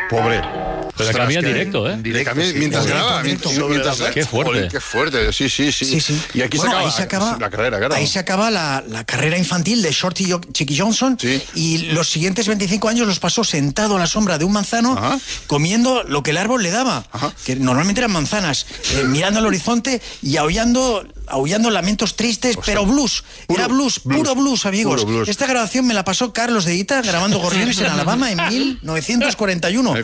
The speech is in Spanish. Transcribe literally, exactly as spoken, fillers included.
Pobre. Pero le cambia en directo, ¿eh? Le cambia mientras sí. graba. Directo, Mientras, mientras, Qué fuerte. Joder, qué fuerte. Sí, sí, sí. Sí, sí. Y aquí Bueno, se, acaba, ahí se acaba la carrera, claro. Ahí se acaba la, la carrera infantil de Shorty Chicky Johnson. Sí. Y los siguientes veinticinco años los pasó sentado a la sombra de un manzano, Ajá. comiendo lo que el árbol le daba, Ajá. que normalmente eran manzanas, eh, mirando al horizonte y aullando, aullando lamentos tristes, Ostras. pero blues. Puro Era blues, blues. puro blues, amigos. Puro blues. Esta grabación me la pasó Carlos de Ita grabando Gorriones en Alabama en mil novecientos cuarenta y uno.